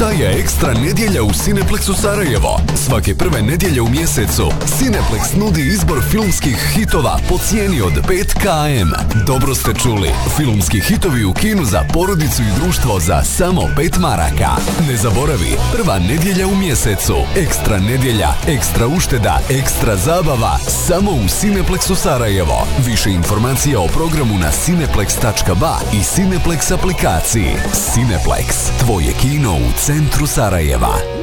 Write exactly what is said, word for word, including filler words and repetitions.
Šta je ekstra nedjelja u Cineplexu Sarajevo? Svake prve nedjelje u mjesecu Cineplex nudi izbor filmskih hitova po cijeni od pet kilometara. Dobro ste čuli, filmski hitovi u kinu za porodicu i društvo za samo pet maraka. Ne zaboravi, prva nedjelja u mjesecu. Ekstra nedjelja, ekstra ušteda, ekstra zabava, samo u Cineplexu Sarajevo. Više informacija o programu na cineplex tačka ba i Cineplex aplikaciji. Cineplex, tvoje kino u centru Sarajeva.